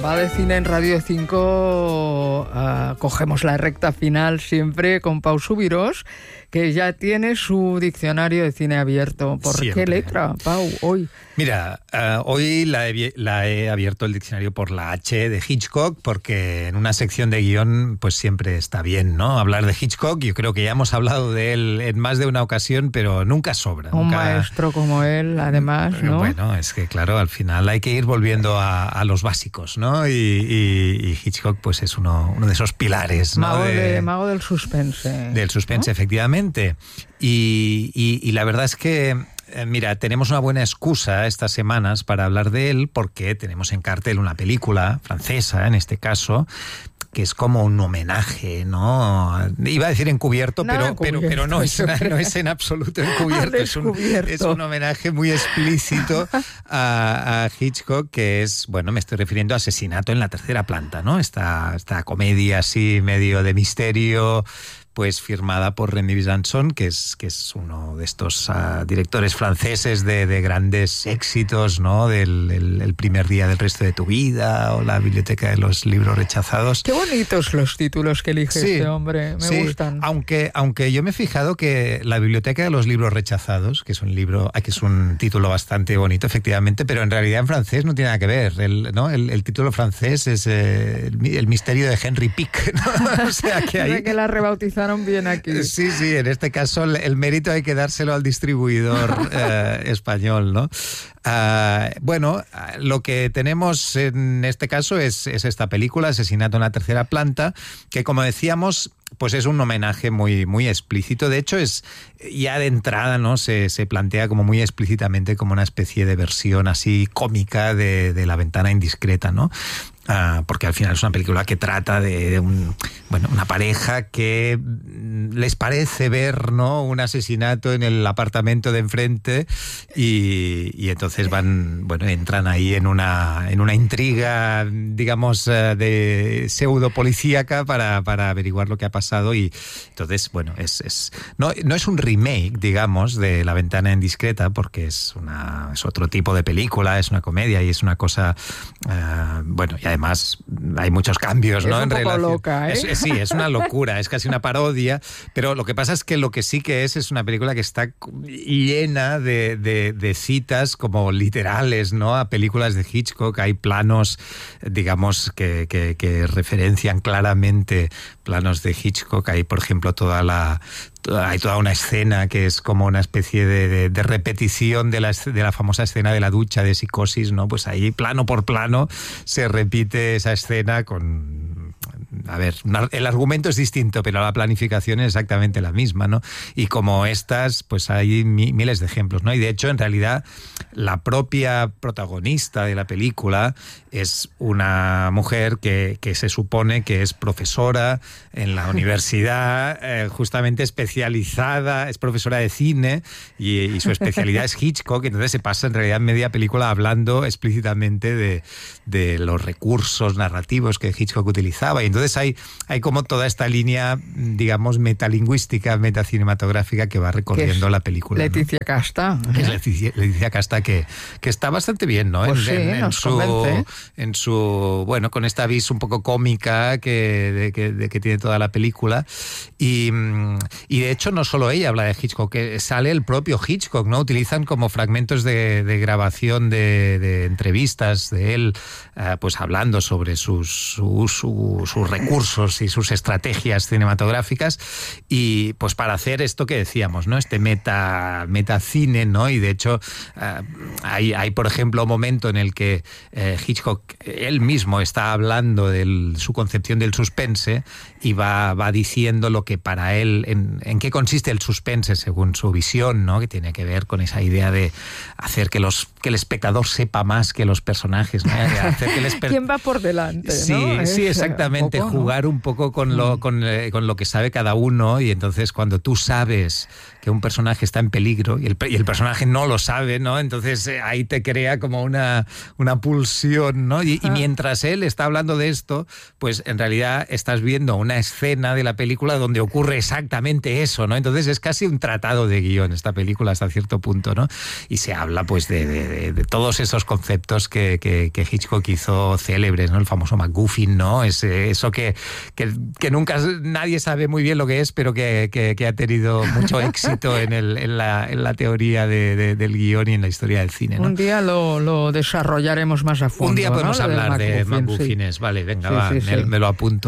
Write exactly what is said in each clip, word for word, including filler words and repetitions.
Va de Cine en Radio cinco, uh, cogemos la recta final siempre con Pau Subirós, que ya tiene su diccionario de cine abierto. ¿Por Siempre. qué letra, Pau, hoy? Mira, uh, hoy la he, la he abierto el diccionario por la H de Hitchcock, porque en una sección de guión pues siempre está bien, ¿no? Hablar de Hitchcock. Yo creo que ya hemos hablado de él en más de una ocasión, pero nunca sobra. Un nunca... maestro como él, además, ¿no? Bueno, es que claro, al final hay que ir volviendo a, a los básicos, ¿no? Y, y, y Hitchcock pues es uno, uno de esos pilares, ¿no? Mago, de, de, mago del suspense. Del suspense, ¿no? Efectivamente. Y, y, y la verdad es que mira, tenemos una buena excusa estas semanas para hablar de él, porque tenemos en cartel una película francesa, en este caso, que es como un homenaje, ¿no? Iba a decir encubierto, pero, encubierto pero, pero no, es, no es en absoluto encubierto. Es un, es un homenaje muy explícito a, a Hitchcock, que es, bueno, me estoy refiriendo a Asesinato en la tercera planta, ¿no? Esta, esta comedia así medio de misterio, pues firmada por Remy Besançon, que es, que es uno de estos uh, directores franceses de, de grandes éxitos, ¿no? Del el, el primer día del resto de tu vida, o la biblioteca de los libros rechazados. Qué bonitos los títulos que elige sí, este hombre, me sí, gustan. Aunque, aunque yo me he fijado que la biblioteca de los libros rechazados, que es un libro, que es un título bastante bonito, efectivamente, pero en realidad en francés no tiene nada que ver, el, ¿no? el, el título francés es eh, el, el misterio de Henry Pick, ¿no? O sea que ahí... que la rebautizaron bien aquí. Sí, sí, en este caso el, el mérito hay que dárselo al distribuidor eh, español, ¿no? Uh, bueno, lo que tenemos en este caso es, es esta película, Asesinato en la tercera planta, que como decíamos, pues es un homenaje muy, muy explícito. De hecho, es ya de entrada, ¿no? Se, se plantea como muy explícitamente como una especie de versión así cómica de, de La ventana indiscreta, ¿no? Uh, porque al final es una película que trata de, de un, bueno, una pareja que les parece ver, ¿no? un asesinato en el apartamento de enfrente y, y entonces van, bueno, entran ahí en una, en una intriga, digamos, uh, de pseudo policíaca para, para averiguar lo que ha pasado. Y entonces, bueno, es, es no, no es un remake, digamos, de La ventana indiscreta, porque es una es otro tipo de película, es una comedia y es una cosa, uh, bueno, ya además hay muchos cambios, es ¿no? Un en poco relación. Loca, ¿eh? Es, sí, es una locura, es casi una parodia, pero lo que pasa es que lo que sí que es es una película que está llena de, de, de citas como literales, ¿no? A películas de Hitchcock. Hay planos, digamos, que, que, que referencian claramente planos de Hitchcock. Hay, por ejemplo, toda la hay toda una escena que es como una especie de, de, de repetición de la, de la famosa escena de la ducha de Psicosis, ¿no? Pues ahí, plano por plano, se repite esa escena con... A ver, el argumento es distinto, pero la planificación es exactamente la misma, ¿no? Y como estas, pues hay miles de ejemplos, ¿no? Y de hecho, en realidad, la propia protagonista de la película es una mujer que, que se supone que es profesora en la universidad, eh, justamente especializada, es profesora de cine y, y su especialidad es Hitchcock. Entonces se pasa en realidad media película hablando explícitamente de, de los recursos narrativos que Hitchcock utilizaba. Y entonces hay, hay como toda esta línea, digamos, metalingüística, metacinematográfica que va recorriendo la película. Leticia, ¿no? Casta. ¿Eh? Es Leticia, Leticia Casta que, que está bastante bien, ¿no? Pues en, sí, en, en nos su, convence. En su, bueno, con esta vis un poco cómica que, de, que, de, que tiene toda la película. Y, y de hecho no solo ella habla de Hitchcock, que sale el propio Hitchcock, ¿no? Utilizan como fragmentos de, de grabación de, de entrevistas de él, uh, pues hablando sobre sus, su, su, sus recursos y sus estrategias cinematográficas, y pues para hacer esto que decíamos, ¿no? Este meta metacine, ¿no? Y de hecho uh, hay, hay, por ejemplo, un momento en el que uh, Hitchcock él mismo está hablando de su concepción del suspense y va, va diciendo lo que para él, en, en qué consiste el suspense según su visión, ¿no? Que tiene que ver con esa idea de hacer que los que el espectador sepa más que los personajes, ¿no? Hacer que el espe- ¿Quién va por delante? Sí, ¿no? sí, es, exactamente. poco, jugar un poco con lo, con, eh, con lo que sabe cada uno, y entonces cuando tú sabes que un personaje está en peligro y el, y el personaje no lo sabe, ¿no? Entonces eh, ahí te crea como una, una pulsión, ¿no? Y, y mientras él está hablando de esto, pues en realidad estás viendo una escena de la película donde ocurre exactamente eso, ¿no? Entonces es casi un tratado de guión esta película hasta cierto punto, ¿no? Y se habla pues de, de, de, de todos esos conceptos que, que, que Hitchcock hizo célebres, ¿no? El famoso MacGuffin, ¿no? Ese, eso que, que, que nunca nadie sabe muy bien lo que es, pero que, que, que ha tenido mucho éxito En, el, en, la, en la teoría de, de, del guión y en la historia del cine, ¿no? Un día lo, lo desarrollaremos más a fondo. Un día podemos, ¿no?, hablar de MacGuffines, sí. Vale, venga, sí, va, sí, me, sí. me lo apunto.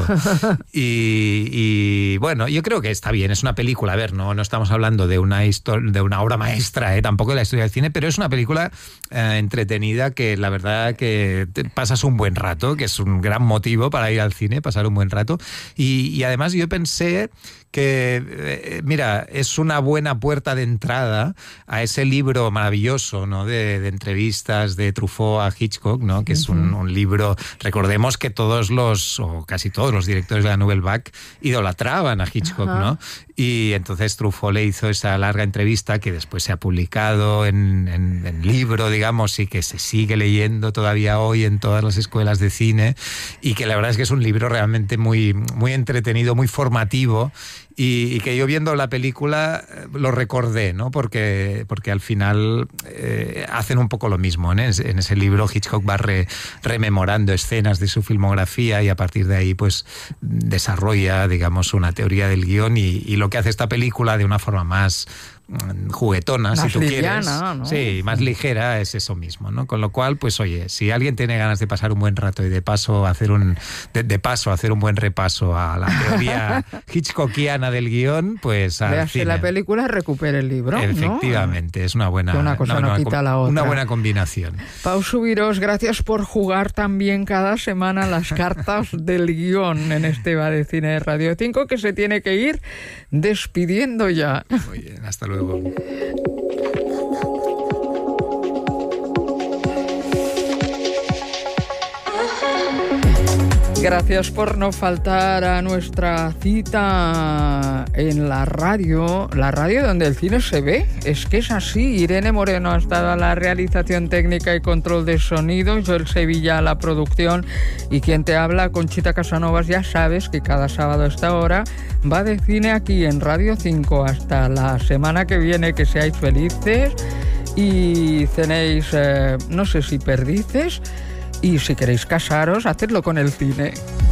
Y, y bueno, yo creo que está bien, es una película, a ver, no, no estamos hablando de una, histor- de una obra maestra, ¿eh? Tampoco de la historia del cine, pero es una película eh, entretenida que la verdad que te pasas un buen rato, que es un gran motivo para ir al cine, pasar un buen rato. Y, y además yo pensé que, eh, mira, es una buena puerta de entrada a ese libro maravilloso, ¿no?, de, de entrevistas de Truffaut a Hitchcock, ¿no?, que es un, un libro, recordemos que todos los, o casi todos los directores de la Nouvelle Vague idolatraban a Hitchcock, uh-huh. ¿no? Y entonces Truffaut le hizo esa larga entrevista que después se ha publicado en, en, en libro, digamos, y que se sigue leyendo todavía hoy en todas las escuelas de cine, y que la verdad es que es un libro realmente muy, muy entretenido, muy formativo. Y, y que yo viendo la película lo recordé, ¿no? Porque, porque al final eh, hacen un poco lo mismo, ¿no? En ese libro Hitchcock va re, rememorando escenas de su filmografía y a partir de ahí pues desarrolla, digamos, una teoría del guión, y, y lo que hace esta película de una forma más juguetona, más si tú liviana, quieres, ¿no? Sí, más ligera, es eso mismo, ¿no? Con lo cual, pues oye, si alguien tiene ganas de pasar un buen rato y de paso hacer un de, de paso hacer un buen repaso a la teoría hitchcockiana del guión, pues al Véase cine. la película, recupere el libro, Efectivamente, ¿no? es una buena, que una cosa una, no una, quita la otra. Una buena combinación. Pau Subirós, gracias por jugar también cada semana las cartas del guión en este Va de Cine de Radio cinco, que se tiene que ir despidiendo ya. Muy bien, hasta luego. Gracias por no faltar a nuestra cita en la radio, la radio donde el cine se ve. Es que es así. Irene Moreno ha estado a la realización técnica y control de sonido, Joel Sevilla a la producción, y quien te habla, Conchita Casanovas. Ya sabes que cada sábado a esta hora Va de Cine aquí en Radio cinco. Hasta la semana que viene, que seáis felices y cenéis, eh, no sé si perdices. Y si queréis casaros, hacedlo con el cine.